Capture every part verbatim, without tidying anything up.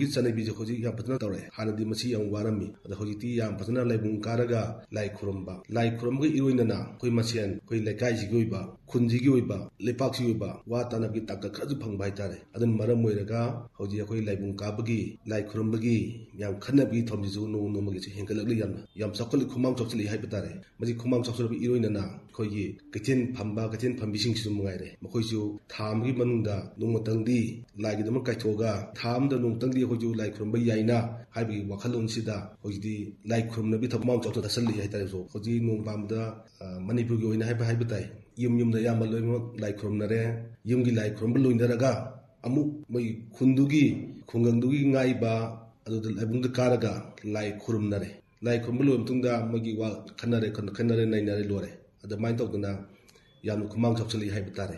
ꯈꯨꯔꯨꯝꯕꯒꯤ ꯆꯠꯅꯕꯤꯁꯦ ꯍꯧꯖꯤꯛ ꯌꯥꯝ ꯐꯖꯅ ꯇꯧꯔꯛꯑꯦ ꯍꯥꯟꯅꯗꯤ ꯃꯁꯤ ꯌꯥꯝ ꯋꯥꯔꯝꯃꯤ ꯑꯗꯣ ꯍꯧꯖꯤꯛꯇꯤ ꯌꯥꯝ ꯐꯖꯅ ꯂꯥꯏꯕꯨꯡ ꯀꯥꯔꯒ ꯂꯥꯏ ꯈꯨꯔꯨꯝꯕ ꯂꯥꯏ ꯈꯨꯔꯨꯝꯕꯒ ꯏꯔꯣꯏꯅꯅ ꯑꯩꯈꯣꯏ ꯃꯁꯦꯟ ꯑꯩꯈꯣꯏ ꯂꯩꯀꯥꯏꯁꯤꯒꯤ ꯑꯣꯏꯕ ꯈꯨꯟꯁꯤꯒꯤ ꯑꯣꯏꯕ ꯂꯩꯄꯥꯛꯁꯤꯒꯤ ꯑꯣꯏꯕ ꯋꯥ ꯇꯥꯟꯅꯕꯒꯤ ꯇꯥꯡꯀꯛ ꯈꯔꯁꯨ ꯐꯪꯕ ꯍꯥꯏꯇꯥꯔꯦ ꯑꯗꯨꯅ ꯃꯔꯝ ꯑꯣꯏꯔꯒ ꯍꯧꯖꯤꯛ ꯑꯩꯈꯣꯏ ꯂꯥꯏꯕꯨꯡ ꯀꯥꯕꯒꯤ ꯂꯥꯏ ꯈꯨꯔꯨꯝꯕꯒꯤ ꯌꯥꯝ ꯈꯟꯅꯕꯒꯤ ꯊꯧꯔꯝꯁꯤꯁꯨ ꯅꯣꯡꯃ ꯅꯣꯡꯃꯒꯤꯁꯨ ꯍꯦꯟꯒꯠꯂꯛꯂꯤ ꯌꯥꯝꯅ ꯌꯥꯝ ꯆꯥꯎꯈꯠꯂꯤ ꯈꯨꯃꯥꯡ ꯆꯥꯎꯁꯤꯜꯂꯤ ꯍꯥꯏꯕ ꯇꯥꯔꯦ ꯃꯁꯤ ꯈꯨꯃꯥꯡ ꯆꯥꯎꯁꯤꯜꯂꯛꯄ ꯏꯔꯣꯏꯅꯅ ꯑꯩꯈꯣꯏꯒꯤ ꯀꯩꯊꯦꯜ ꯐꯝꯕ ꯀꯩꯊꯦꯜ ꯐꯝꯕꯤꯁꯤꯡꯁꯤꯁꯨ ꯃꯉꯥꯏꯔꯦ ꯃꯈꯣꯏꯁꯨ ꯊꯥ ꯑꯃꯒꯤ ꯃꯅꯨꯡꯗ ꯅꯣꯡꯃꯇꯪꯗꯤ ꯂꯥꯏꯒꯤꯗꯃꯛ ꯀꯥꯏꯊꯣꯛꯑꯒ ꯊꯥ ꯑꯃꯗ ꯅꯣꯡꯃꯇꯪꯗꯤ ꯑꯩꯈꯣꯏꯁꯨ ꯂꯥꯏ ꯈꯨꯔꯨꯝꯕ ꯌꯥꯏꯅ ꯍꯥꯏꯕꯒꯤ ꯋꯥꯈꯜꯂꯣꯟꯁꯤꯗ ꯍꯧꯖꯤꯛꯇꯤ ꯂꯥꯏ ꯈꯨꯔꯨꯝꯅꯕꯒꯤ ꯊꯕꯛ ꯈꯨꯃꯥꯡ ꯆꯥꯎꯁꯤꯜ ꯊꯠꯆꯜꯂꯤ ꯍꯥꯏꯇꯥꯔꯦ ꯍꯧꯖꯤꯛ ꯅꯣꯡ ꯄꯥꯟꯕꯗ ꯃꯅꯤꯄꯨꯔꯒꯤ ꯑꯣꯏꯅ ꯍꯥꯏꯕ ꯍꯥꯏꯕ ꯇꯥꯏ ꯌꯨꯝ ꯌꯨꯝꯗ ꯑꯌꯥꯝꯕ ꯂꯣꯏꯅꯃꯛ ꯂꯥꯏ ꯈꯨꯔꯨꯝꯅꯔꯦ ꯌꯨꯝꯒꯤ ꯂꯥꯏ ꯈꯨꯔꯨꯝꯕ ꯂꯣꯏꯅꯔꯒ ꯑꯃꯨꯛ ꯃꯣꯏ ꯈꯨꯟꯗꯨꯒꯤ ꯈꯨꯡꯒꯪꯗꯨꯒꯤ ꯉꯥꯏꯕ ꯑꯗꯨꯗ ꯂꯥꯏꯕꯨꯡꯗ ꯀꯥꯔꯒ ꯂꯥꯏ ꯈꯨꯔꯨꯝꯅꯔꯦ ꯂꯥꯏ ꯈꯨꯔꯨꯝꯕ ꯂꯣꯏꯕ ꯃꯇꯨꯡꯗ ꯃꯣꯏꯒꯤ ꯋꯥ ꯈꯟꯅꯔꯦ ꯈꯟꯅꯔꯦ ꯅꯩꯅꯔꯦ ꯂꯣꯏꯔꯦ ꯑꯗꯨꯃꯥꯏꯅ ꯇꯧꯗꯅ ꯌꯥꯝꯅ ꯈꯨꯃꯥꯡ ꯆꯥꯎꯁꯤꯜꯂꯤ ꯍꯥꯏꯕ ꯇꯥꯔꯦ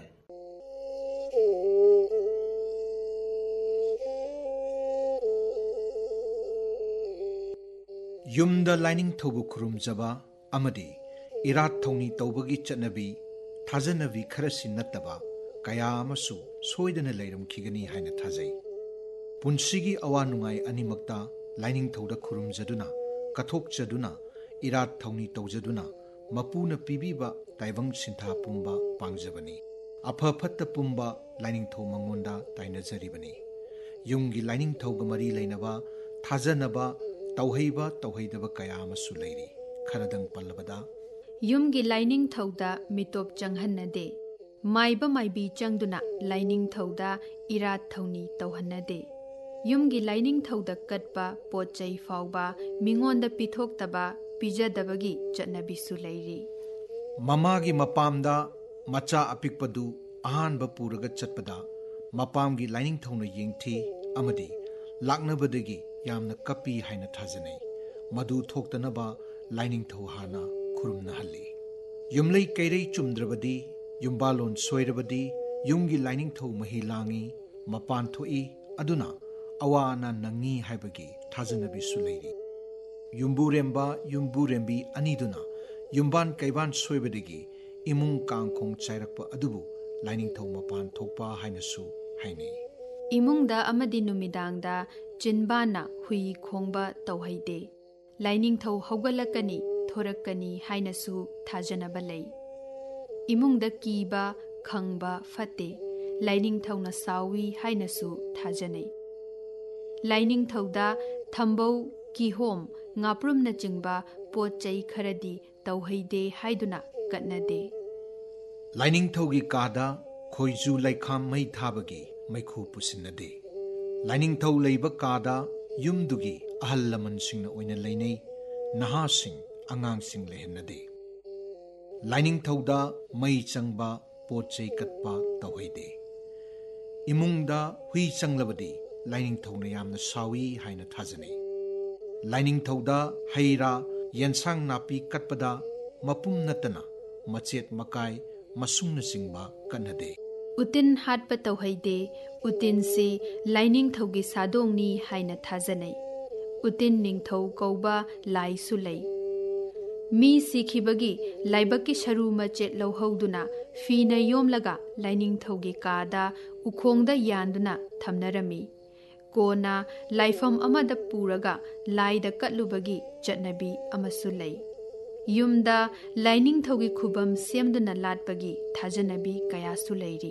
ꯌꯨꯝꯗ ꯂꯥꯏꯅꯤꯡꯊꯧꯕꯨ ꯈꯨꯔꯨꯝꯖꯕ ꯑꯃꯗꯤ ꯏꯔꯥꯠ ꯊꯧꯅꯤ ꯇꯧꯕꯒꯤ ꯆꯠꯅꯕꯤ ꯊꯥꯖꯅꯕꯤ ꯈꯔꯁꯤ ꯅꯠꯇꯕ ꯀꯌꯥ ꯑꯃꯁꯨ ꯁꯣꯏꯗꯅ ꯂꯩꯔꯝꯈꯤꯒꯅꯤ ꯍꯥꯏꯅ ꯊꯥꯖꯩ ꯄꯨꯟꯁꯤꯒꯤ ꯑꯋꯥ ꯅꯨꯡꯉꯥꯏ ꯑꯅꯤꯃꯛꯇ ꯂꯥꯏꯅꯤꯡꯊꯧꯗ ꯈꯨꯔꯨꯝꯖꯗꯨꯅ ꯀꯠꯊꯣꯛꯆꯗꯨꯅ ꯏꯔꯥꯠ ꯊꯧꯅꯤ ꯇꯧꯖꯗꯨꯅ ꯃꯄꯨꯅ ꯄꯤꯕꯤꯕ ꯇꯥꯏꯕꯪ ꯁꯤꯟꯊꯥ ꯄꯨꯝꯕ ꯄꯥꯡꯖꯕꯅꯤ ꯑꯐ ꯐꯠꯇ ꯄꯨꯝꯕ ꯂꯥꯏꯅꯤꯡꯊꯧ ꯃꯉꯣꯟꯗ ꯇꯥꯏꯅꯖꯔꯤꯕꯅꯤ ꯌꯨꯝꯒꯤ ꯂꯥꯏꯅꯤꯡꯊꯧꯒ ꯃꯔꯤ ꯂꯩꯅꯕ ꯊꯥꯖꯅꯕ ꯇꯧꯍꯩꯕ ꯇꯧꯍꯩꯗꯕ ꯀꯌా ꯑꯃꯁꯨ ꯂꯩꯔꯤ ꯈꯔꯗꯪ ꯄꯜꯂꯕꯗ ꯌꯨꯝꯒꯤ ꯂꯥꯏꯅꯤꯡꯊꯧꯗ ꯃꯤꯇꯣꯞ ꯆꯪꯍꯟꯅꯗꯦ ꯃꯥꯏꯕ ꯃꯥꯏꯕꯤ ꯆꯪꯗꯨꯅ ꯂꯥꯏꯅꯤꯡꯊꯧꯗ ꯏꯔꯥꯠ ꯊꯧꯅꯤ ꯇꯧꯍꯟꯅꯗꯦ ꯌꯨꯝꯒꯤ ꯂꯥꯏꯅꯤꯡꯊꯧꯗ ꯀꯠꯄ ꯄꯣꯠ ꯆꯩ ꯐꯥꯎꯕ ꯃꯤꯉꯣꯟꯗ ꯄꯤꯊꯣꯛꯇꯕ ꯄꯤꯖꯗꯕꯒꯤ ꯆꯠꯅꯕꯤꯁꯨ ꯂꯩꯔꯤ ꯃꯃꯥꯒꯤ ꯃꯄꯥꯝꯗ ꯃꯆꯥ ꯑꯄꯤꯛꯄꯗꯨ ꯑꯍꯥꯟꯕ ꯄꯨꯔꯒ ꯆꯠꯄꯗ ꯃꯄꯥꯝꯒꯤ ꯂꯥꯏꯅꯤꯡꯊꯧꯅ ꯌꯦꯡꯊꯤ ꯑꯃꯗꯤ ꯂꯥꯛꯅꯕꯗꯒꯤ ꯌꯥꯝꯅ ꯀꯞꯄꯤ ꯍꯥꯏꯅ ꯊꯥꯖꯅꯩ ꯃꯗꯨ ꯊꯣꯛꯇꯅꯕ ꯂꯥꯏꯅꯤꯡꯊꯧ ꯍꯥꯟꯅ ꯈꯨꯔꯨꯝꯅꯍꯜꯂꯤ ꯌꯨꯝꯂꯩ ꯀꯩꯔꯩ ꯆꯨꯝꯗ꯭ꯔꯕꯗꯤ ꯌꯨꯝꯕꯥꯂꯣꯟ ꯁꯣꯏꯔꯕꯗꯤ ꯌꯨꯝꯒꯤ ꯂꯥꯏꯅꯤꯡꯊꯧ ꯃꯍꯤ ಲಾಂಗಿ ꯃꯄꯥꯟ ꯊꯣꯛꯏ ꯑꯗꯨꯅ ꯑꯋꯥ ꯑꯅꯥ ꯅꯪꯉꯤ ꯍꯥꯏꯕꯒꯤ ꯊꯥꯖꯅꯕꯤꯁꯨ ꯂꯩꯔꯤ ꯌꯨꯝꯕꯨꯔꯦꯝꯕ ꯌꯨꯝꯕꯨꯔꯦꯝꯕꯤ ꯑꯅꯤꯗꯨꯅ ꯌꯨꯝꯕꯥꯟ ꯀꯩꯕꯥꯟ ꯁꯣꯏꯕꯗꯒꯤ ꯏꯃꯨꯡ ꯀꯥꯡꯈꯣꯡ ꯆꯥꯏꯔꯛꯄ ꯑꯗꯨꯕꯨ ꯂꯥꯏꯅꯤꯡꯊꯧ ꯃꯄꯥꯟ ꯊꯣꯛꯄ ꯍꯥꯏꯅꯁꯨ ꯍꯥꯏꯅꯩ ꯏꯃꯨꯡꯗ ꯑꯃꯗꯤ ꯅꯨꯃꯤꯗꯥꯡꯗ ꯆꯤꯟꯕꯥꯅ ꯍꯨꯏ ꯈꯣꯡꯕ ꯇꯧꯍꯩꯗꯦ ꯂꯥꯏꯅꯤꯡꯊꯧ ꯍꯧꯒꯠꯂꯛꯀꯅꯤ ꯊꯣꯔꯛꯀꯅꯤ ꯍꯥꯏꯅꯁꯨ ꯊꯥꯖꯅꯕ ꯂꯩ ꯏꯃꯨꯡꯗ ꯀꯤꯕ ꯈꯪꯕ ꯐꯠꯇꯦ ꯂꯥꯏꯅꯤꯡꯊꯧꯅ ꯁꯥꯎꯏ ꯍꯥꯏꯅꯁꯨ ꯊꯥꯖꯅꯩ ꯂꯥꯏꯅꯤꯡꯊꯧꯗ ꯊꯝꯕꯧ ꯀꯤꯍꯣꯝ ꯉꯥꯄ꯭ꯔꯨꯝꯅꯆꯤꯡꯕ ꯄꯣꯠ ꯆꯩ ꯈꯔꯗꯤ ꯇꯧꯍꯩꯗꯦ ꯍꯥꯏꯗꯨꯅ ꯀꯠꯅꯗꯦ ꯂꯥꯏꯅꯤꯡꯊꯧꯒꯤ ꯀꯥꯗ ꯈꯣꯏꯖꯨ ꯂꯩꯈꯥꯝ ꯃꯩ ꯊꯥꯕꯒꯤ ꯃꯩꯈꯨ ꯄꯨꯁꯤꯟꯅꯗꯦ ꯂꯥꯏꯅꯤꯡꯊꯧ ꯂꯩꯕ ꯀꯥꯗ ꯌꯨꯝꯗꯨꯒꯤ ꯑꯍꯜ ꯂꯃꯟꯁꯤꯡꯅ ꯑꯣꯏꯅ ꯂꯩꯅꯩ ꯅꯍꯥꯁꯤꯡ ꯑꯉꯥꯡꯁꯤꯡ ꯂꯩꯍꯟꯅꯗꯦ ꯂꯥꯏꯅꯤꯡꯊꯧꯗ ꯃꯩ ꯆꯪꯕ ꯄꯣꯠ ꯆꯩ ꯀꯠꯄ ꯇꯧꯍꯩꯗꯦ ꯏꯃꯨꯡꯗ ꯍꯨꯏ ꯆꯪꯂꯕꯗꯤ ꯂꯥꯏꯅꯤꯡꯊꯧꯅ ꯌꯥꯝꯅ ꯁꯥꯎꯏ ꯍꯥꯏꯅ ꯊꯥꯖꯅꯩ ꯂꯥꯏꯅꯤꯡꯊꯧꯗ ꯍꯩ ꯔꯥ ꯌꯦꯟꯁꯥꯡ ꯅꯥꯄꯤ ꯀꯠꯄꯗ ꯃꯄꯨꯝ ꯅꯠꯇꯅ ꯃꯆꯦꯠ ꯃꯀꯥꯏ ꯃꯁꯨꯡꯅꯆꯤꯡꯕ ꯀꯠꯅꯗꯦ ꯎꯇꯤꯟ ꯍꯥꯠꯄ ꯇꯧꯍꯩꯗꯦ ꯎꯇꯤꯟꯁꯤ ꯂꯥꯏꯅꯤꯡꯊꯧꯒꯤ ꯁꯥꯗꯣꯡꯅꯤ ꯍꯥꯏꯅ ꯊꯥꯖꯅꯩ ꯎꯇꯤꯟ ꯅꯤꯡꯊꯧ ꯀꯧꯕ ꯂꯥꯏꯁꯨ ꯂꯩ ꯃꯤ ꯁꯤꯈꯤꯕꯒꯤ ꯂꯥꯏꯕꯛꯀꯤ ꯁꯔꯨ ꯃꯆꯦꯠ ꯂꯧꯍꯧꯗꯨꯅ ꯐꯤꯅ ꯌꯣꯝꯂꯒ ꯂꯥꯏꯅꯤꯡꯊꯧꯒꯤ ꯀꯥꯗ ꯎꯈꯣꯡꯗ ꯌꯥꯟꯗꯨꯅ ꯊꯝꯅꯔꯝꯃꯤ ꯀꯣꯟꯅ ꯂꯥꯏꯐꯝ ꯑꯃꯗ ꯄꯨꯔꯒ ꯂꯥꯏꯗ ꯀꯠꯂꯨꯕꯒꯤ ꯆꯠꯅꯕꯤ ꯑꯃꯁꯨ ꯂꯩ ꯌꯨꯝꯗ ꯂꯥꯏꯅꯤꯡꯊꯧꯒꯤ ꯈꯨꯕꯝ ꯁꯦꯝꯗꯨꯅ ꯂꯥꯠꯄꯒꯤ ꯊꯥꯖꯅꯕꯤ ꯀꯌꯥꯁꯨ ꯂꯩꯔꯤ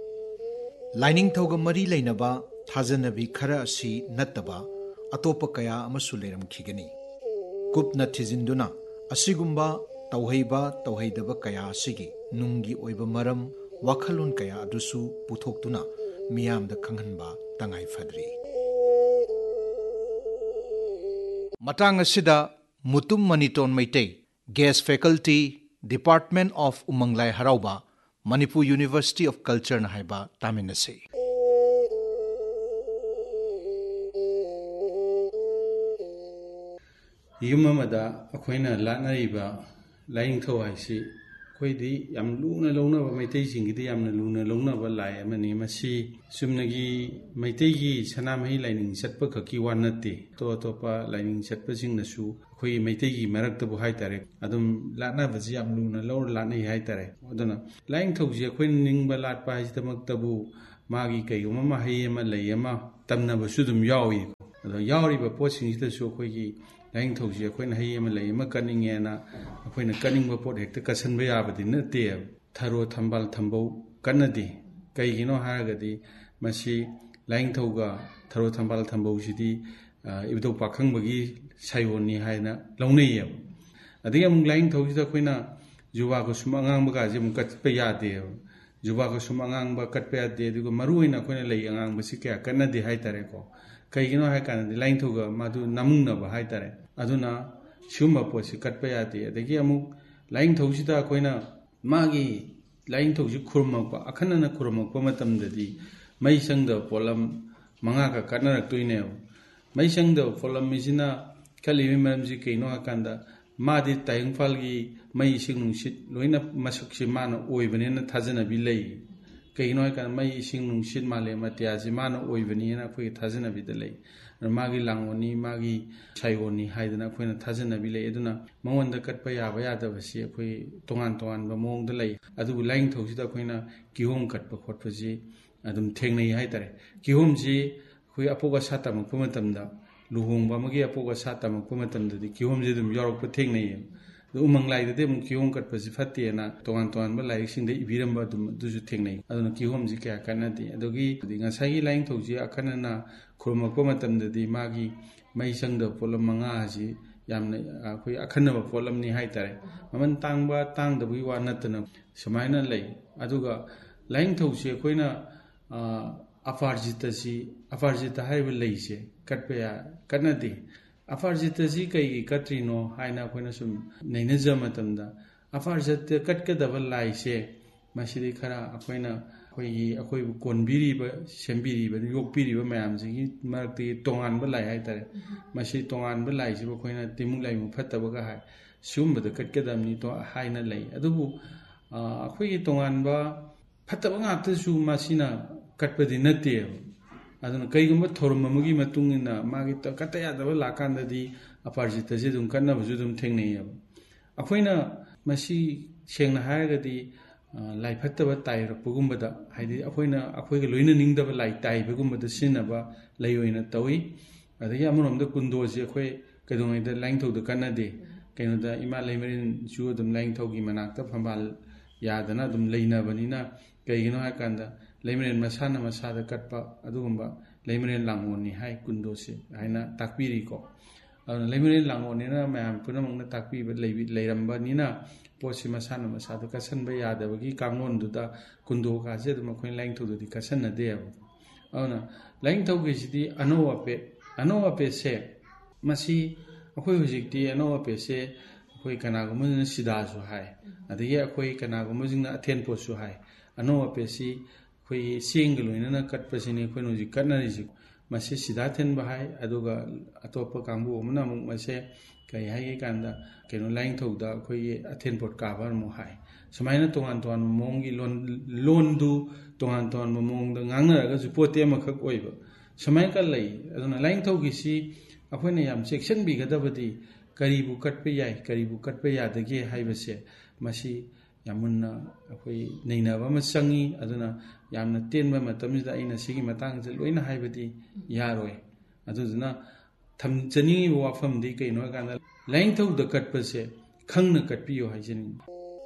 ꯂꯥꯏꯅꯤꯡꯊꯧꯒ ꯃꯔꯤ ꯂꯩꯅꯕ ꯊꯥꯖꯅꯕꯤ ꯈꯔ ꯑꯁꯤ ꯅꯠꯇꯕ ꯑꯇꯣꯞꯄ ꯀꯌꯥ ꯑꯃꯁꯨ ꯂꯩꯔꯝꯈꯤꯒꯅꯤ ꯀꯨꯞꯅ ꯊꯤꯖꯤꯟꯗꯨꯅ ꯑꯁꯤꯒꯨꯝꯕ ꯇꯧꯍꯩꯕ ꯇꯧꯍꯩꯗꯕ ꯀꯌꯥ ꯑꯁꯤꯒꯤ ꯅꯨꯡꯒꯤ ꯑꯣꯏꯕ ꯃꯔꯝ ꯋꯥꯈꯜꯂꯣꯟ ꯀꯌꯥ ꯑꯗꯨꯁꯨ ꯄꯨꯊꯣꯛꯇꯨꯅ ꯃꯤꯌꯥꯝꯗ ꯈꯪꯍꯟꯕ ꯇꯉꯥꯏ ꯐꯗ꯭ꯔꯤ ꯃꯇꯥꯡ ꯑꯁꯤꯗ Mutum ꯃꯅꯤꯇꯣꯟ Meitei gas faculty department of ꯎꯃꯪ ꯂꯥꯏ ꯍꯔꯥꯎꯕ ꯃꯅꯤꯄꯨꯔ ꯌꯨꯅꯤꯚꯔꯁꯤꯇꯤ ꯑꯣꯐ ꯀꯜꯆꯔꯅ ꯍꯥꯏꯕ ꯇꯥꯃꯤꯟꯅꯁꯤ ꯌꯨꯝ ꯑꯃꯗ ꯑꯩꯈꯣꯏꯅ ꯂꯥꯠꯅꯔꯤꯕ ꯂꯥꯏꯅꯤꯡꯊꯧ ꯍꯥꯏꯁꯤ ꯑꯩꯈꯣꯏꯗꯤ ꯌꯥꯝ ꯂꯨꯅ ꯂꯧꯅꯕ ꯃꯩꯇꯩꯁꯤꯡꯒꯤꯗꯤ ꯌꯥꯝꯅ ꯂꯨꯅ ꯂꯧꯅꯕ ꯂꯥꯏ ꯑꯃꯅꯤ ꯃꯁꯤ ꯆꯨꯝꯅꯒꯤ ꯃꯩꯇꯩꯒꯤ ꯁꯅꯥꯃꯍꯤ ꯂꯥꯏꯅꯤꯡ ꯆꯠꯄ ꯈꯛꯀꯤ ꯋꯥ ꯅꯠꯇꯦ ꯑꯇꯣꯞ ꯑꯇꯣꯞꯄ ꯂꯥꯏꯅꯤꯡ ꯆꯠꯄꯁꯤꯡꯅꯁꯨ ꯑꯩꯈꯣꯏꯒꯤ ꯃꯩꯇꯩꯒꯤ ꯃꯔꯛꯇꯕꯨ ꯍꯥꯏꯇꯥꯔꯦ ꯑꯗꯨꯝ ꯂꯥꯠꯅꯕꯁꯤ ꯌꯥꯝ ꯂꯨꯅ ꯂꯧꯔ ꯂꯥꯠꯅꯩ ꯍꯥꯏꯇꯥꯔꯦ ꯑꯗꯨꯅ ꯂꯥꯏꯅꯤꯡꯊꯧꯁꯤ ꯑꯩꯈꯣꯏꯅ ꯅꯤꯡꯕ ꯂꯥꯠꯄ ꯍꯥꯏꯁꯤꯗꯃꯛꯇꯕꯨ ꯃꯥꯒꯤ ꯀꯩꯒꯨꯝꯕ ꯃꯍꯩ ꯑꯃ ꯂꯩ ꯑꯃ ꯇꯝꯅꯕꯁꯨ ꯑꯗꯨꯝ ꯌꯥꯎꯏ ꯑꯗꯣ ꯌꯥꯎꯔꯤꯕ ꯄꯣꯠꯁꯤꯡꯁꯤꯗꯁꯨ ꯑꯩꯈꯣꯏꯒꯤ ꯂꯥꯏꯅꯤꯡꯊꯧꯁꯤ ꯑꯩꯈꯣꯏꯅ ꯍꯩ ꯑꯃ ꯂꯩ ꯑꯃ ꯀꯠꯅꯤꯡꯉꯦꯅ ꯑꯩꯈꯣꯏꯅ ꯀꯠꯅꯤꯡꯕ ꯄꯣꯠ ꯍꯦꯛꯇ ꯀꯠꯁꯟꯕ ꯌꯥꯕꯗꯤ ꯅꯠꯇꯦꯕ. ꯊꯔꯣ ꯊꯝꯕꯥꯜ ꯊꯝꯕꯧ ꯀꯠꯅꯗꯦ. ꯀꯩꯒꯤꯅꯣ ꯍꯥꯏꯔꯒꯗꯤ ꯃꯁꯤ ꯂꯥꯏꯅꯤꯡꯊꯧꯒ ꯊꯔꯣ ꯊꯝꯕꯥꯜ ꯊꯝꯕꯧꯁꯤꯗꯤ ꯏꯕꯨꯙꯧ ꯄꯥꯈꯪꯕꯒꯤ ꯁꯥꯏꯌꯣꯟꯅꯤ ꯍꯥꯏꯅ ꯂꯧꯅꯩꯌꯦꯕ. ꯑꯗꯒꯤ ꯑꯃꯨꯛ ꯂꯥꯏꯅꯤꯡꯊꯧꯁꯤꯗ ꯑꯩꯈꯣꯏꯅ ꯖꯨꯕꯥ ꯀꯨꯁꯨꯝ ꯑꯉꯥꯡꯕꯒꯥꯁꯦ ꯑꯃꯨꯛ ꯀꯠꯄ ꯌꯥꯗꯦꯕ. ꯖꯨꯕꯥ ꯀꯨꯁꯨꯝ ꯑꯉꯥꯡꯕ ꯀꯠꯄ ꯌꯥꯗꯦ. ꯑꯗꯨꯒ ꯃꯔꯨꯑꯣꯏꯅ ꯑꯩꯈꯣꯏꯅ ꯂꯩ ꯑꯉꯥꯡꯕꯁꯤ ꯀꯌా ꯀꯠꯅꯗꯦ ꯍꯥꯏꯇꯥꯔꯦꯀꯣ. ꯀꯩꯒꯤꯅꯣ ꯍꯥꯏ ꯀꯥꯟꯗꯗꯤ ꯂꯥꯏꯅꯤꯡꯊꯧꯒ ꯃꯗꯨ ꯅꯝꯃꯨꯡꯅꯕ ꯍꯥꯏꯇꯥꯔꯦ. ꯑꯗꯨꯅ ꯁꯤꯒꯨꯝꯕ ꯄꯣꯠꯁꯤ ꯀꯠꯄ ꯌꯥꯗꯦ. ꯑꯗꯒꯤ ꯑꯃꯨꯛ ꯂꯥꯏꯅꯤꯡꯊꯧꯁꯤꯗ ꯑꯩꯈꯣꯏꯅ ꯃꯥꯒꯤ ꯂꯥꯏꯅꯤꯡꯊꯧꯁꯤ ꯈꯨꯔꯨꯝꯃꯛꯄ ꯑꯈꯟꯅꯅ ꯈꯨꯔꯨꯝꯃꯛꯄ ꯃꯇꯝꯗꯗꯤ ꯃꯩ ꯆꯪꯗꯕ ꯄꯣꯠꯂꯝ ꯃꯉꯥꯒ ꯀꯠꯅꯔꯛꯇꯣꯏꯅꯦꯕ. ꯃꯩ ꯆꯪꯗꯕ ꯄꯣꯠꯂꯝꯁꯤꯅ ꯀꯠꯂꯤꯕꯒꯤ ꯃꯔꯝꯁꯤ ꯀꯩꯅꯣ ꯍꯥꯏꯀꯥꯟꯗ ꯃꯥꯗꯤ ꯇꯥꯏꯕꯪꯄꯥꯜꯒꯤ ꯃꯩ ꯏꯁꯤꯡ ꯅꯨꯡꯁꯤꯠ ꯂꯣꯏꯅ ꯃꯁꯛꯁꯤ ꯃꯥꯅ ꯑꯣꯏꯕꯅꯦꯅ ꯊꯥꯖꯅꯕꯤ ꯂꯩ. ꯀꯩꯒꯤꯅꯣ ꯍꯥꯏꯀꯥꯟꯗ ꯃꯩ ꯏꯁꯤꯡ ꯅꯨꯡꯁꯤꯠ ꯃꯥꯂꯦꯝ ꯑꯇꯤꯌꯥꯁꯤ ꯃꯥꯅ ꯑꯣꯏꯕꯅꯤꯅ ꯑꯩꯈꯣꯏꯒꯤ ꯊꯥꯖꯅꯕꯤꯗ ꯂꯩ. ꯃꯥꯒꯤ ꯂꯥꯡꯑꯣꯟꯅꯤ ꯃꯥꯒꯤ ꯁꯥꯏꯑꯣꯟꯅꯤ ꯍꯥꯏꯗꯅ ꯑꯩꯈꯣꯏꯅ ꯊꯥꯖꯅꯕꯤ ꯂꯩ. ꯑꯗꯨꯅ ꯃꯉꯣꯟꯗ ꯀꯠꯄ ꯌꯥꯕ ꯌꯥꯗꯕꯁꯤ ꯑꯩꯈꯣই ꯇꯣꯉꯥꯟ ꯇꯣꯉꯥꯟꯕ ꯃꯑꯣꯡꯗ ꯂꯩ. ꯑꯗꯨꯕꯨ ꯂꯥꯏꯅꯤꯡꯊꯧꯁꯤꯗ ꯑꯩꯈꯣꯏꯅ ꯀꯤꯍꯣꯝ ꯀꯠꯄ ꯈꯣꯠꯄꯁꯤ ꯑꯗꯨꯝ ꯊꯦꯡꯅꯩ ꯍꯥꯏꯇꯥꯔꯦ. ꯀꯤꯍꯣꯝꯁꯤ ꯑꯩꯈꯣꯏ ꯑꯄꯣꯛ ꯑꯁꯥ ꯇꯝꯃꯛꯄ ꯃꯇꯝꯗ ꯂꯨꯍꯣꯡꯕ ꯑꯃꯒꯤ ꯑꯄꯣꯛ ꯑꯁꯥ ꯇꯝꯃꯛꯄ ꯃꯇꯝꯗꯗꯤ ꯀꯤꯍꯣꯝꯁꯤ ꯑꯗꯨꯝ ꯌꯥꯎꯔꯛꯄ ꯊꯦꯡꯅꯩꯌꯦꯕ. ꯑꯗꯨ ꯎꯃꯪ ꯂꯥꯏꯗꯗꯤ ꯑꯃꯨꯛ ꯀꯤꯍꯣꯝ ꯀꯠꯄꯁꯤ ꯐꯠꯇꯦꯅ ꯇꯣꯉꯥꯟ ꯇꯣꯉꯥꯟꯕ ꯂꯥꯏꯔꯤꯛꯁꯤꯡꯗ ꯏꯕꯤꯔꯝꯕ ꯑꯗꯨꯝ ꯑꯗꯨꯁꯨ ꯊꯦꯡꯅꯩ. ꯑꯗꯨꯅ ꯀꯤꯍꯣꯝꯁꯤ ꯀꯌꯥ ꯀꯠꯅꯗꯦ. ꯑꯗꯨꯒꯤ ꯉꯁꯥꯏꯒꯤ ꯂꯥꯏꯅꯤꯡꯊꯧꯁꯤ ꯑꯈꯟꯅꯅ ꯈꯨꯔꯨꯝꯃꯛꯄ ꯃꯇꯝꯗꯗꯤ ꯃꯥꯒꯤ ꯃꯩ ꯆꯪꯗꯕ ꯄꯣꯠꯂꯝ ꯃꯉꯥ ꯑꯁꯤ ꯌꯥꯝꯅ ꯑꯩꯈꯣꯏ ꯑꯈꯟꯅꯕ ꯄꯣꯠꯂꯝꯅꯤ ꯍꯥꯏꯇꯥꯔꯦ. ꯃꯃꯜ ꯇꯥꯡꯕ ꯇꯥꯡꯗꯕꯒꯤ ꯋꯥ ꯅꯠꯇꯅ ꯁꯨꯃꯥꯏꯅ ꯂꯩ. ꯑꯗꯨꯒ ꯂꯥꯏꯅꯤꯡꯊꯧꯁꯤ ꯑꯩꯈꯣꯏꯅ ꯑꯄꯥꯔꯖꯤꯇꯁꯤ ꯑꯄꯥꯔꯖꯤꯇ ꯍꯥꯏꯔꯤꯕ ꯂꯩꯁꯦ ꯀꯠꯄ ꯌꯥ ꯀꯠꯅꯗꯦ. ꯑꯄꯥꯔꯖꯤꯇꯁꯤ ꯀꯩꯒꯤ ꯀꯠꯇ꯭ꯔꯤꯅꯣ ꯍꯥꯏꯅ ꯑꯩꯈꯣꯏꯅ ꯁꯨꯝ ꯅꯩꯅꯖꯕ ꯃꯇꯝꯗ ꯑꯄꯥꯔꯖꯤꯇ ꯀꯠꯀꯗꯕ ꯂꯥꯏꯁꯦ ꯃꯁꯤꯗꯤ ꯈꯔ ꯑꯩꯈꯣꯏꯅ ꯑꯩꯈꯣꯏꯒꯤ ꯑꯩꯈꯣꯏꯕꯨ ꯀꯣꯟꯕꯤꯔꯤꯕ ꯁꯦꯝꯕꯤꯔꯤꯕ ꯌꯣꯛꯄꯤꯔꯤꯕ ꯃꯌꯥꯝꯁꯤꯒꯤ ꯃꯔꯛꯇꯒꯤ ꯇꯣꯉꯥꯟꯕ ꯂꯥꯏ ꯍꯥꯏꯇꯥꯔꯦ. ꯃꯁꯤ ꯇꯣꯉꯥꯟꯕ ꯂꯥꯏꯁꯤꯕꯨ ꯑꯩꯈꯣꯏꯅ ꯇꯤꯃꯨ ꯂꯥꯏꯃꯨ ꯐꯠꯇꯕꯒ ꯍꯥꯏ ꯁꯤꯒꯨꯝꯕꯗ ꯀꯠꯀꯗꯕꯅꯤ ꯍꯥꯏꯅ ꯂꯩ. ꯑꯗꯨꯕꯨ ꯑꯩꯈꯣꯏꯒꯤ ꯇꯣꯉꯥꯟꯕ ꯐꯠꯇꯕ ꯉꯥꯛꯇꯁꯨ ꯃꯁꯤꯅ ꯀꯠꯄꯗꯤ ꯅꯠꯇꯦꯕ. ꯑꯗꯨꯅ ꯀꯩꯒꯨꯝꯕ ꯊꯧꯔꯝ ꯑꯃꯒꯤ ꯃꯇꯨꯡ ꯏꯟꯅ ꯃꯥꯒꯤ ꯀꯠꯇ ꯌꯥꯗꯕ ꯂꯥꯛꯀꯥꯟꯗꯗꯤ ꯑꯄꯥꯔꯖꯤꯇꯁꯤ ꯑꯗꯨꯝ ꯀꯠꯅꯕꯁꯨ ꯑꯗꯨꯝ ꯊꯦꯡꯅꯩꯌꯦꯕ. ꯑꯩꯈꯣꯏꯅ ꯃꯁꯤ ꯁꯦꯡꯅ ꯍꯥꯏꯔꯒꯗꯤ ꯂꯥꯏ ꯐꯠꯇꯕ ꯇꯥꯏꯔꯛꯄꯒꯨꯝꯕꯗ ꯍꯥꯏꯗꯤ ꯑꯩꯈꯣꯏꯅ ꯑꯩꯈꯣꯏꯒ ꯂꯣꯏꯅꯅꯤꯡꯗꯕ ꯂꯥꯏ ꯇꯥꯏꯕꯒꯨꯝꯕꯗ ꯁꯤꯖꯤꯟꯅꯕ ꯂꯩ ꯑꯣꯏꯅ ꯇꯧꯏ. ꯑꯗꯒꯤ ꯑꯃꯔꯣꯝꯗ ꯀꯨꯟꯗꯣꯁꯤ ꯑꯩꯈꯣꯏ ꯀꯩꯗꯧꯉꯩꯗ ꯂꯥꯏꯅꯤꯡꯊꯧꯗ ꯀꯠꯅꯗꯦ. ꯀꯩꯅꯣꯗ ꯏꯃꯥ ꯂꯩꯃꯔꯦꯟꯁꯨ ꯑꯗꯨꯝ ꯂꯥꯏꯅꯤꯡꯊꯧꯒꯤ ꯃꯅꯥꯛꯇ ꯐꯝꯕꯥꯜ ꯌꯥꯗꯅ ꯑꯗꯨꯝ ꯂꯩꯅꯕꯅꯤꯅ ꯀꯩꯒꯤꯅꯣ ꯍꯥꯏꯀꯥꯟꯗ ꯂꯩꯃꯔꯦꯟ ꯃꯁꯥꯅ ꯃꯁꯥꯗ ꯀꯠꯄ ꯑꯗꯨꯒꯨꯝꯕ ꯂꯩꯃꯔꯦꯟ ꯂꯥꯡꯑꯣꯟꯅꯤ ꯍꯥꯏ ꯀꯨꯟꯗꯣꯁꯤ ꯍꯥꯏꯅ ꯇꯥꯛꯄꯤꯔꯤꯀꯣ. ꯑꯗꯨꯅ ꯂꯩꯃꯔꯦꯟ ꯂꯥꯡꯑꯣꯟꯅꯤꯅ ꯃꯌꯥꯝ ꯄꯨꯝꯅꯃꯛꯅ ꯇꯥꯛꯄꯤꯕ ꯂꯩꯔꯝꯕꯅꯤꯅ ꯄꯣꯠꯁꯤ ꯃꯁꯥꯅ ꯃꯁꯥꯗ ꯀꯠꯁꯟꯕ ꯌꯥꯗꯕꯒꯤ ꯀꯥꯡꯂꯣꯟꯗꯨꯗ ꯀꯨꯟꯗꯣꯀꯥꯁꯦ ꯑꯗꯨꯝ ꯑꯩꯈꯣꯏꯅ ꯂꯥꯏꯅꯤꯡꯊꯧꯗꯗꯤ ꯀꯠꯁꯟꯅꯗꯦꯕ. ꯑꯗꯨꯅ ꯂꯥꯏꯅꯤꯡꯊꯧꯒꯤꯁꯤꯗꯤ ꯑꯅꯧ ꯑꯄꯦꯠ ꯑꯅꯧ ꯑꯄꯦꯠꯁꯦ ꯃꯁꯤ ꯑꯩꯈꯣꯏ ꯍꯧꯖꯤꯛꯇꯤ ꯑꯅꯧ ꯑꯄꯦꯠꯁꯦ ꯑꯩꯈꯣꯏ ꯀꯅꯥꯒꯨꯝꯕꯁꯤꯡꯅ ꯁꯤꯗꯥꯁꯨ ꯍꯥꯏ. ꯑꯗꯒꯤ ꯑꯩꯈꯣꯏ ꯀꯅꯥꯒꯨꯝꯕꯁꯤꯡꯅ ꯑꯊꯦꯟꯄꯣꯠꯁꯨ ꯍꯥꯏ. ꯑꯅꯧ ꯑꯄꯦꯠꯁꯤ ꯑꯩꯈꯣꯏꯒꯤ ꯆꯦꯡꯒ ꯂꯣꯏꯅꯅ ꯀꯠꯄꯁꯤꯅꯤ ꯑꯩꯈꯣꯏꯅ ꯍꯧꯖꯤꯛ ꯀꯠꯅꯔꯤꯁꯤ. ꯃꯁꯤ ꯁꯤꯗꯥ ꯊꯤꯟꯕ ꯍꯥꯏ. ꯑꯗꯨꯒ ꯑꯇꯣꯞꯄ ꯀꯥꯡꯕꯨ ꯑꯃꯅ ꯑꯃꯨꯛ ꯃꯁꯦ ꯀꯔꯤ ꯍꯥꯏꯒꯦ ꯀꯥꯟꯗ ꯀꯩꯅꯣ ꯂꯥꯏꯅꯤꯡꯊꯧꯗ ꯑꯩꯈꯣꯏꯒꯤ ꯑꯊꯦꯟꯄꯣꯠ ꯀꯥꯕ ꯑꯃꯨꯛ ꯍꯥꯏ. ꯁꯨꯃꯥꯏꯅ ꯇꯣꯉꯥꯟ ꯇꯣꯉꯥꯟꯕ ꯃꯑꯣꯡꯒꯤ ꯂꯣꯟ ꯂꯣꯟꯗꯨ ꯇꯣꯉꯥꯟ ꯇꯣꯉꯥꯟꯕ ꯃꯑꯣꯡꯗ ꯉꯥꯡꯅꯔꯒꯁꯨ ꯄꯣꯠꯇꯤ ꯑꯃꯈꯛ ꯑꯣꯏꯕ ꯁꯨꯃꯥꯏꯅ ꯂꯩ. ꯑꯗꯨꯅ ꯂꯥꯏꯅꯤꯡꯊꯧꯒꯤꯁꯤ ꯑꯩꯈꯣꯏꯅ ꯌꯥꯝ ꯆꯦꯛꯁꯤꯟꯕꯤꯒꯗꯕꯗꯤ ꯀꯔꯤꯕꯨ ꯀꯠꯄ ꯌꯥꯏ ꯀꯔꯤꯕꯨ ꯀꯠꯄ ꯌꯥꯗꯒꯦ ꯍꯥꯏꯕꯁꯦ ꯃꯁꯤ ꯌꯥꯝ ꯃꯨꯟꯅ ꯑꯩꯈꯣꯏ ꯅꯩꯅꯕ ꯑꯃ ꯆꯪꯏ. ꯑꯗꯨꯅ ꯌꯥꯝꯅ ꯇꯦꯟꯕ ꯃꯇꯝꯁꯤꯗ ꯑꯩꯅ ꯁꯤꯒꯤ ꯃꯇꯥꯡꯁꯦ ꯂꯣꯏꯅ ꯍꯥꯏꯕꯗꯤ ꯌꯥꯔꯣꯏ. ꯑꯗꯨꯗꯨꯅ ꯊꯝꯖꯅꯤꯡꯉꯤꯕ ꯋꯥꯐꯝꯗꯤ ꯀꯩꯅꯣ ꯍꯥꯏꯀꯥꯟꯗ ꯂꯥꯏꯅꯤꯡꯊꯧꯗ ꯀꯠꯄꯁꯦ ꯈꯪꯅ ꯀꯠꯄꯤꯌꯨ ꯍꯥꯏꯖꯅꯤꯡꯉꯤ.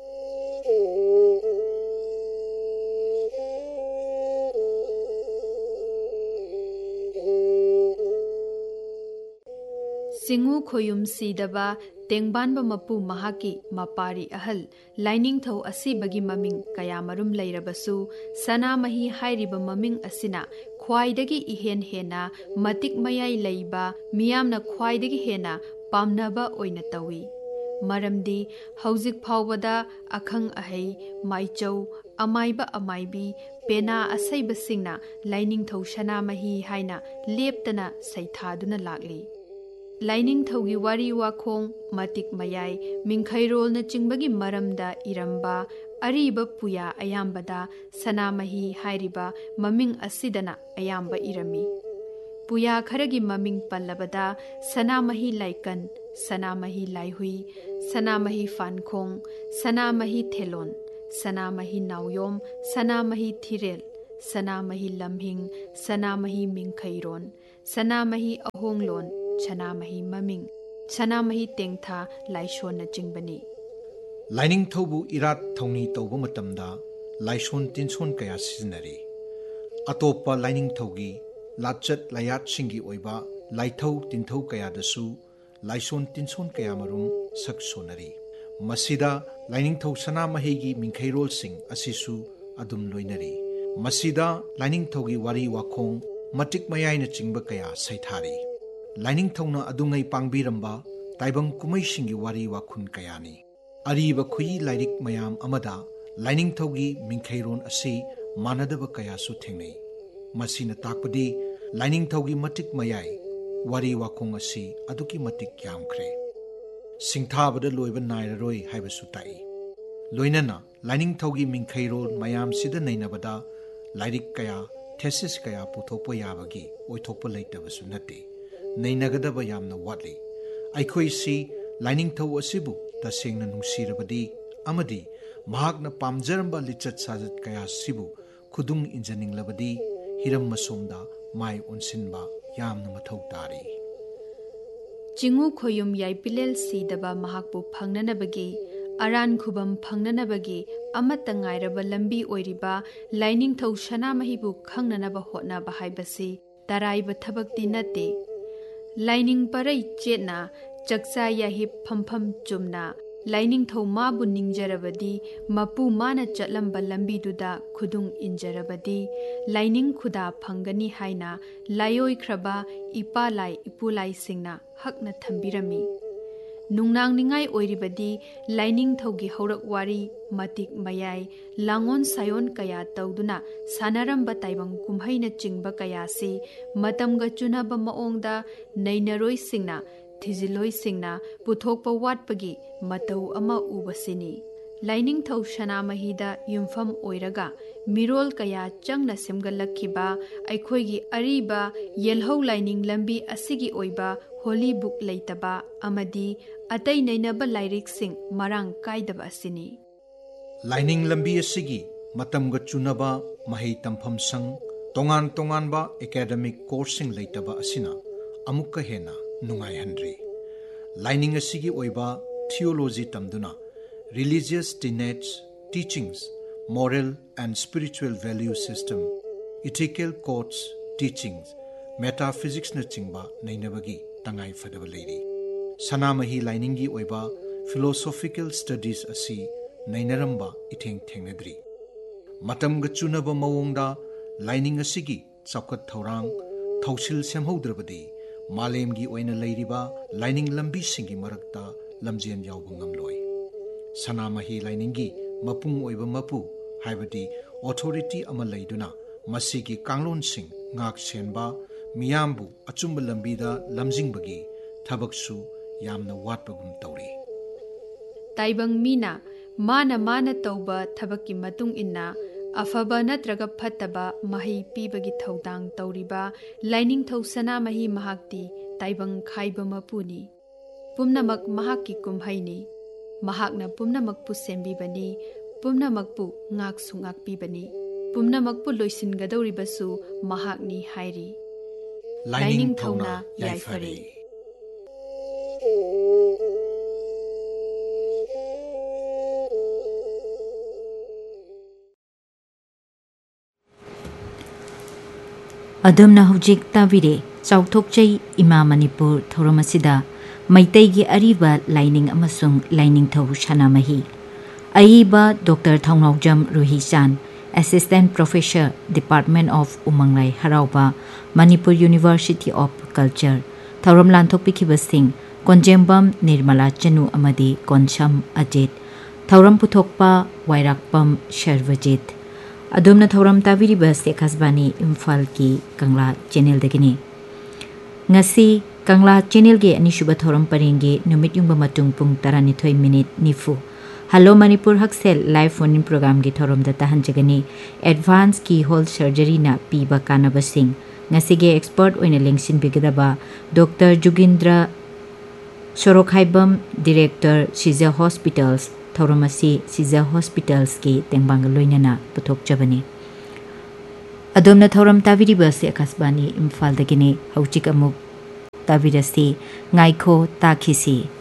ꯁꯤꯡꯎ ꯈꯣꯌꯨꯝ ꯁꯤꯗꯕ ꯇꯦꯡꯕꯥꯟꯕ ꯃꯄꯨ ꯃꯍꯥꯛꯀꯤ ꯃꯄꯥꯔꯤ ꯑꯍꯜ ꯂꯥꯏꯅꯤꯡꯊꯧ ꯑꯁꯤꯕꯒꯤ ꯃꯃꯤꯡ ꯀꯌꯥꯃꯔꯨꯝ ꯂꯩꯔꯕꯁꯨ ꯁꯅꯥꯃꯍꯤ ꯍꯥꯏꯔꯤꯕ ꯃꯃꯤꯡ ꯑꯁꯤꯅ ꯈ꯭ꯋꯥꯏꯗꯒꯤ ꯏꯍꯦꯟ ꯍꯦꯟꯅ ꯃꯇꯤꯛ ꯃꯌꯥꯏ ꯂꯩꯕ ꯃꯤꯌꯥꯝꯅ ꯈ꯭ꯋꯥꯏꯗꯒꯤ ꯍꯦꯟꯅ ꯄꯥꯝꯅꯕ ꯑꯣꯏꯅ ꯇꯧꯏ. ꯃꯔꯝꯗꯤ ꯍꯧꯖꯤꯛ ꯐꯥꯎꯕꯗ ꯑꯈꯪ ꯑꯍꯩ ꯃꯥꯏꯆꯧ ꯑꯃꯥꯏꯕ ꯑꯃꯥꯏꯕꯤ ꯄꯦꯅꯥ ꯑꯁꯩꯕꯁꯤꯡꯅ ꯂꯥꯏꯅꯤꯡꯊꯧ ꯁꯅꯥꯃꯍꯤ ꯍꯥꯏꯅ ꯂꯦꯞꯇꯅ ꯁꯩꯊꯥꯗꯨꯅ ꯂꯥꯛꯂꯤ. ꯂꯥꯏꯅꯤꯡꯊꯧꯒꯤ ꯋꯥꯔꯤ ꯋꯥꯈꯣꯡ ꯃꯇꯤꯛ ꯃꯌꯥꯏ ꯃꯤꯡꯈꯩꯔꯣꯜꯅꯆꯤꯡꯕꯒꯤ ꯃꯔꯝꯗ ꯏꯔꯝꯕ ꯑꯔꯤꯕ ꯄꯨꯌꯥ ꯑꯌꯥꯝꯕꯗ ꯁꯅꯥꯃꯍꯤ ꯍꯥꯏꯔꯤꯕ ꯃꯃꯤꯡ ꯑꯁꯤꯗꯅ ꯑꯌꯥꯝꯕ ꯏꯔꯝꯃꯤ. ꯄꯨꯌꯥ ꯈꯔꯒꯤ ꯃꯃꯤꯡ ꯄꯜꯂꯕꯗ Sanamahi ꯂꯥꯏꯀꯟ, Sanamahi ꯂꯥꯏꯍꯨꯏ, Sanamahi ꯐꯥꯟꯈꯣꯡ, Sanamahi ꯊꯦꯂꯣꯟ, Sanamahi ꯅꯥꯎꯌꯣꯝ, Sanamahi ꯊꯤꯔꯦꯜ, Sanamahi ꯂꯝꯍꯤꯡ, Sanamahi ꯃꯤꯡꯈꯩꯔꯣꯟ, Sanamahi Ahonglon, Sanamahi Maming, Sanamahi Tengtha, Laishona Jingbani. Lining Tobu Irat Tony Tobumatamda, Laishon Tinson Kaya Siznari. Atopa Lining Togi, Lachet Layat Singi Oiba, Laito Tinto Kaya Dasu, Laishon Tinson Kaya Marum, Saksonari. Masida, Lining To Sanamahigi Minkairol Sing, Asisu, Adum Loinari. Masida, Lining Togi Wari Wakong, Matik Mayana Chingba Kaya Saitari. Lining Tona Adungai Pangbiramba, Taibang Kumai Singi Wari Wakun Kayani. Ariba Kui Lirik Mayam Amada, Lining Togi Minkairon Asi, Manadaba Kaya Sutingi. Masina Takpadi, Lining Togi Matik Mayai, Wari Wakong Asi, Aduki Matik Yamkre. Singtabada Loiba Nairoi Habasutai. Loinana, Lining Togi Minkairol Mayam Sida Nainabada, Lirik Kaya, Tesis Kaya Putopo Yabagi, Oitopo Late Basunati. Nainagadaba Yamna Wadli. Aikoi si, Lining To Asibu, the Sing and Husirabadi, Amadi, Mahagna Pamjeramba Lichat Sajat Kaya Sibu, Kudung Injaning Labadi, Hiram Masumda, Mai Unsinba, Yamna Matotari. Jingu Koyum Yaipilel Sidaba Mahakbu Pangnanabagi, Aran Kubam Pangnanabagi, Amatangairaba Lambi Oiriba, Lining To Shanamahibu Kanganaba Hotna Bahaibasi, Taraiba Tabakti Nate. Lining Parai Jetna, Jaksa Yahip Pampam Jumna, Lining To Mabu Ninjarabadi, Mapu Mana Chatlamba Lambiduda, Kudung Injarabadi, Lining Kuda Pangani Haina, Layoi Kraba, Ipalai Ipulai Singna, Hakna Tambirami. Nungnang Ningai Oiribadi, Lining Togi Horak Wari, Matik Mayai, Langon Sayon Kaya Tauduna, Sanaramba Taibang Kumhaina Chingba Kayasi, Matamga Chunaba Maongda, Nainaroi Singna, Tiziloi Singna, Puthokpa Watpagi, Matau Ama Ubasini. Lining Tau Shana Mahida, Yumfam Oiraga, Mirol Kaya Changna Simgalakiba, Aikoigi Ariba, Yelho Lining Lambi Asigi Oiba, Holy Book Laitaba, Amadi, Atay Nainaba Lyric Sing, Marang Kaidaba Asini. Lining Lambi Asigi, Matamga Chunaba, Mahi Tampam Sang, Tongan Tonganba Academic Coursing Laitaba Asina, Amuka Hena, Nungai Handri. Lining Asigi Oiba, Theology Tamduna, Religious tenets, teachings, moral and spiritual value system, ethical codes, teachings, metaphysics na chingba nainabagi tangai fadaba lady. Sanamahi liningi oiba philosophical studies asi nainaramba iteng tengnadri. Matam gachunaba mawongda lining asigi chawkat thorang thausil semhaudrabadi malemgi oina leiriba lining lambi singi marakta lamjen yawbungam loi. Sanamahi Liningi, Mapung Oiba Mapu, Haibadi, Authority Amalaiduna, Masigi Kanglon Sing, Ngak Senba, Miambu, Achumba Lambida, Lamzingbagi, Tabaksu, Yamna Watbagum Tauri. Taibang Mina, Mana Mana Tauba, Tabaki Matung Inna, Afaba Natraga Pataba, Mahi Pibagi Taudang Tauriba, Lining Tausana Mahi Mahakti, Taibang Kaiba Mapuni. Pumnamak Mahaki Kumhaini. Mahakna Pumna Makpu Sembibani, Pumna Makpu Ngak Sungak Bibani, Pumna Makpu Loisin Gadori Basu, Mahakni Hairi. Lining Tona Yaifari. Adamna Hujik Tavire, Chauthokchai Ima Manipur, Thoromasida. Maitegi Ariba Lining Amasung Lining Tau Shanamahi. Aiba Doctor Thongnawjam Ruhisan, Assistant Professor, Department of Umanglai Harauba, Manipur University of Culture, Thauram Lanthokpikiba Singh, Konjembam Nirmala Chanu Amadi Konsham Ajit, Thauram Puthokpa Wairakpam Sharvajit. Adumna Thauram Taviriba Sekhasbani Imphal Ki Kangla Channel Dagini. Ngasi Kangla Channel ge Anishuba Thoram Parenge Numit Yumba Matung Pung Taranithoi Minute Nifu. Hello Manipur Haksel live phone program ge Thoram da tahan jagani advanced keyhole surgery na piba kanaba sing. Ngasige expert oina lengsin bigadaba Doctor Jugindra Sorokhaibam Director Siza Hospitals Thoramasi Siza Hospitals ki tengbang loinana puthok jabani. अदोमना थौरम ताबिरिबसे Akashvani Imphal दगिने हौचिक अमुक ताबिरसी ngaikho takisi